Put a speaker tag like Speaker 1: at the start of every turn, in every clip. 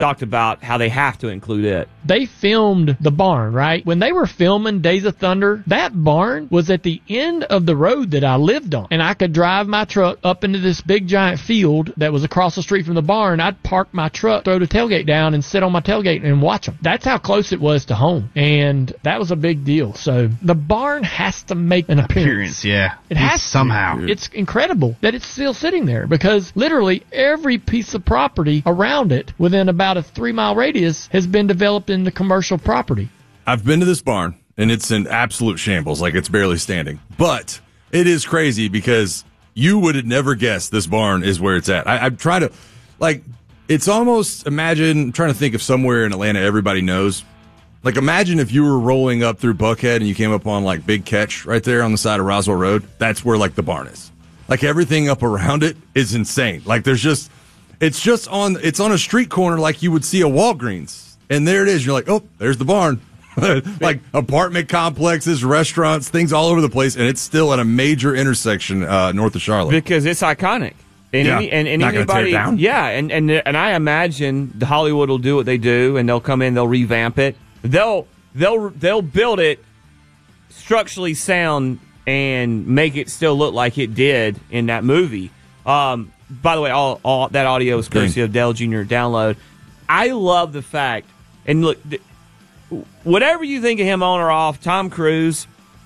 Speaker 1: talked about how they have to include it.
Speaker 2: They filmed the barn, right? When they were filming Days of Thunder, that barn was at the end of the road that I lived on. And I could drive my truck up into this big giant field that was across the street from the barn. I'd park my truck, throw the tailgate down, and sit on my tailgate and watch them. That's how close it was to home. And that was a big deal. So the barn has to make an appearance.
Speaker 3: Yeah.
Speaker 2: It has
Speaker 3: somehow.
Speaker 2: to. It's incredible that it's still sitting there because literally every piece of property around it within about a 3-mile radius has been developed into commercial property.
Speaker 4: I've been to this barn, and it's in absolute shambles. Like, it's barely standing. But it is crazy because you would have never guessed this barn is where it's at. I'm trying to, like, it's almost, I'm trying to think of somewhere in Atlanta everybody knows. Like, imagine if you were rolling up through Buckhead and you came up on, like, Big Catch right there on the side of Roswell Road. That's where, like, the barn is. Like, everything up around it is insane. Like, it's on a street corner like you would see a Walgreens. And there it is. You're like, oh, there's the barn. Like apartment complexes, restaurants, things all over the place. And it's still at a major intersection north of Charlotte.
Speaker 1: Because it's iconic. And
Speaker 4: yeah.
Speaker 1: Not
Speaker 4: gonna tear it down?
Speaker 1: Yeah, and I imagine Hollywood will do what they do, and they'll come in, they'll revamp it. They'll build it structurally sound and make it still look like it did in that movie. By the way, all that audio is courtesy of Dell Jr. Download. I love the fact, and look, whatever you think of him on or off, Tom Cruise,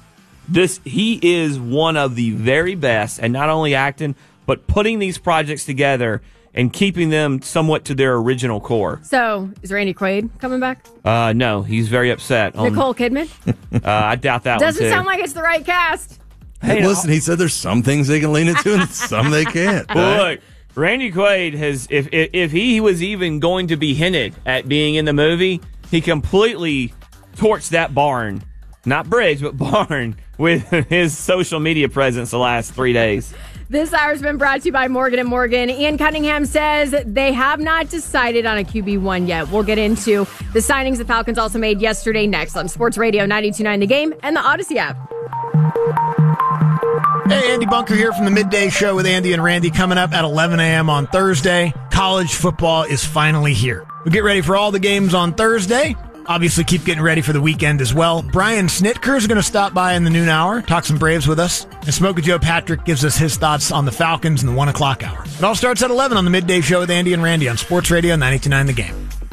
Speaker 1: he is one of the very best, and not only acting, but putting these projects together and keeping them somewhat to their original core.
Speaker 5: So, is Randy Quaid coming back?
Speaker 1: No, he's very upset.
Speaker 5: Nicole Kidman?
Speaker 1: I doubt that one, too.
Speaker 5: Doesn't sound like it's the right cast.
Speaker 4: Hey, listen, he said there's some things they can lean into and some they can't.
Speaker 1: Well, look, Randy Quaid has, if he was even going to be hinted at being in the movie, he completely torched that barn, not bridge, but barn, with his social media presence the last 3 days.
Speaker 5: This hour has been brought to you by Morgan & Morgan. Ian Cunningham says they have not decided on a QB1 yet. We'll get into the signings the Falcons also made yesterday next on Sports Radio 92.9 The Game and the Odyssey app.
Speaker 3: Hey, Andy Bunker here from the Midday Show with Andy and Randy coming up at 11 a.m. on Thursday. College football is finally here. We'll get ready for all the games on Thursday. Obviously, keep getting ready for the weekend as well. Brian Snitker is going to stop by in the noon hour, talk some Braves with us. And Smokey Joe Patrick gives us his thoughts on the Falcons in the 1 o'clock hour. It all starts at 11 on the Midday Show with Andy and Randy on Sports Radio 92.9 The Game.